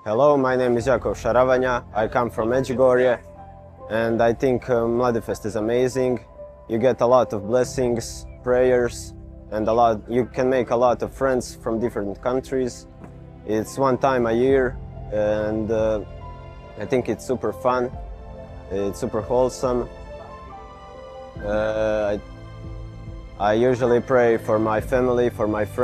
Hello, my name is Jakov Šaravanja. I come from Medjugorje, and I think Mladifest is amazing. You get a lot of blessings, prayers, and you can make a lot of friends from different countries. It's one time a year, and I think it's super fun. It's super wholesome. I usually pray for my family, for my friends.